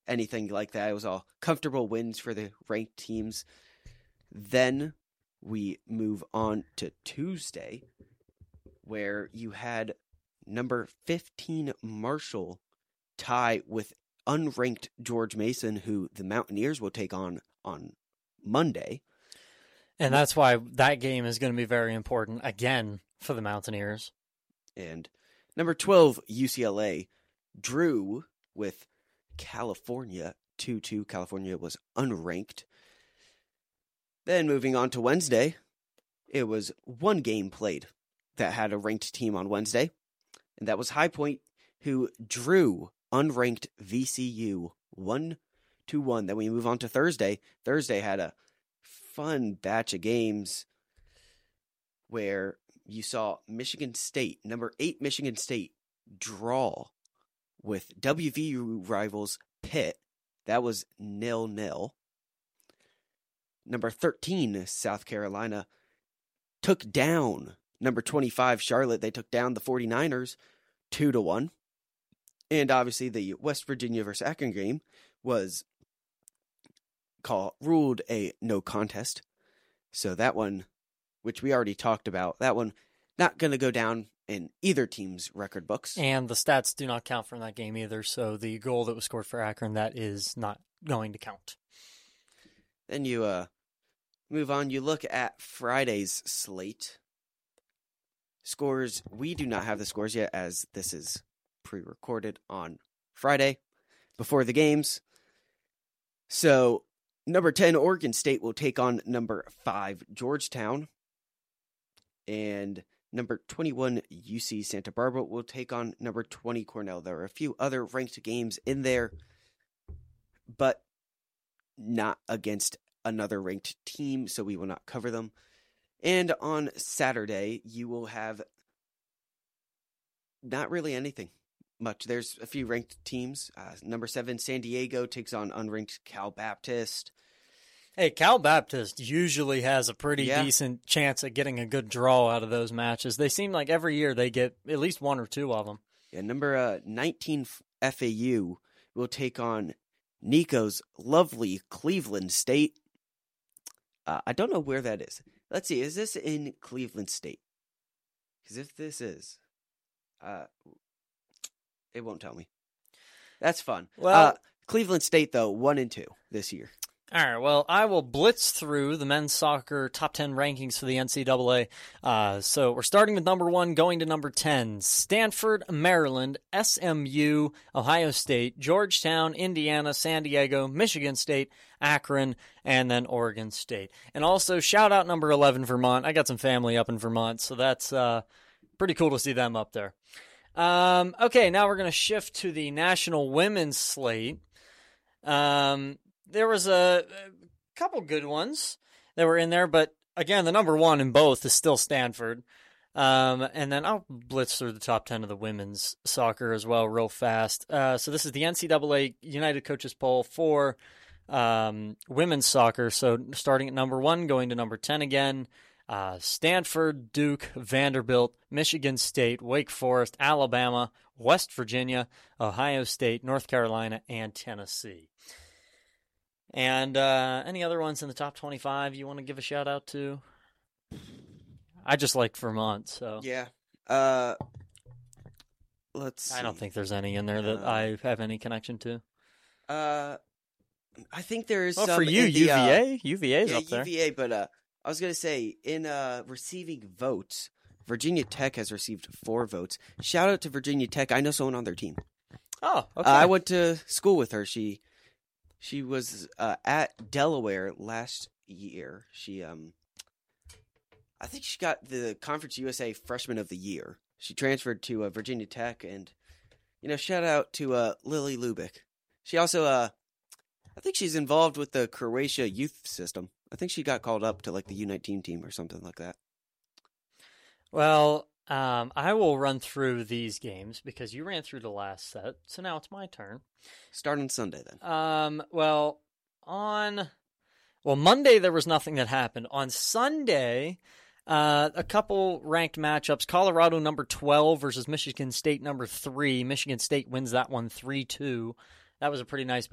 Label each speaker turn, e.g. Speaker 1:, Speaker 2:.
Speaker 1: anything like that. It was all comfortable wins for the ranked teams. Then we move on to Tuesday, where you had number 15 Marshall tie with unranked George Mason, who the Mountaineers will take on Monday.
Speaker 2: And that's why that game is going to be very important, again, for the Mountaineers.
Speaker 1: And number 12, UCLA, drew with California 2-2. California was unranked. Then moving on to Wednesday, it was one game played that had a ranked team on Wednesday, and that was High Point, who drew unranked VCU 1-1. Then we move on to Thursday. Thursday had a fun batch of games where you saw Michigan State, number 8 Michigan State, draw with WVU rivals Pitt. That was 0-0. Number 13, South Carolina, took down number 25, Charlotte. They took down the 49ers 2-1. And obviously the West Virginia versus Akron game was ruled a no contest. So that one, which we already talked about, that one not going to go down in either team's record books.
Speaker 2: And the stats do not count from that game either. So the goal that was scored for Akron, that is not going to count.
Speaker 1: Then you move on. You look at Friday's slate. Scores, we do not have the scores yet, as this is pre-recorded on Friday before the games. So, number 10, Oregon State will take on number 5, Georgetown. And number 21, UC Santa Barbara will take on number 20, Cornell. There are a few other ranked games in there, but not against another ranked team, so we will not cover them. And on Saturday, you will have not really anything much. There's a few ranked teams. Number 7, San Diego takes on unranked Cal Baptist.
Speaker 2: Hey, Cal Baptist usually has a pretty decent chance at getting a good draw out of those matches. They seem like every year they get at least one or two of them.
Speaker 1: Yeah, number 19, FAU will take on Nico's lovely Cleveland State. I don't know where that is. Let's see. Is this in Cleveland State? Because if this is, it won't tell me. That's fun.
Speaker 2: Well,
Speaker 1: Cleveland State, though, 1-2 this year.
Speaker 2: All right, well, I will blitz through the men's soccer top 10 rankings for the NCAA. So we're starting with number 1, going to number 10. Stanford, Maryland, SMU, Ohio State, Georgetown, Indiana, San Diego, Michigan State, Akron, and then Oregon State. And also, shout out number 11, Vermont. I got some family up in Vermont, so that's pretty cool to see them up there. Okay, now we're going to shift to the national women's slate. There was a couple good ones that were in there, but again, the number 1 in both is still Stanford. And then I'll blitz through the top 10 of the women's soccer as well real fast. So this is the NCAA United Coaches Poll for women's soccer. So starting at number 1, going to number 10 again. Stanford, Duke, Vanderbilt, Michigan State, Wake Forest, Alabama, West Virginia, Ohio State, North Carolina, and Tennessee. And any other ones in the top 25 you want to give a shout out to? I just like Vermont, so
Speaker 1: yeah. Let's see.
Speaker 2: I don't think there's any in there that I have any connection to.
Speaker 1: I think there is some
Speaker 2: for you, UVA. UVA's up there.
Speaker 1: UVA, but I was gonna say in receiving votes, Virginia Tech has received 4 votes. Shout out to Virginia Tech. I know someone on their team.
Speaker 2: Oh, okay.
Speaker 1: I went to school with her. She was at Delaware last year. I think she got the Conference USA Freshman of the Year. She transferred to Virginia Tech, and shout out to Lily Lubick. She also, I think she's involved with the Croatia youth system. I think she got called up to like the U19 team or something like that.
Speaker 2: Well, I will run through these games because you ran through the last set, so now it's my turn.
Speaker 1: Start on Sunday then.
Speaker 2: Monday there was nothing that happened. On Sunday, a couple ranked matchups. Colorado number 12 versus Michigan State number 3. Michigan State wins that one 3-2. That was a pretty nice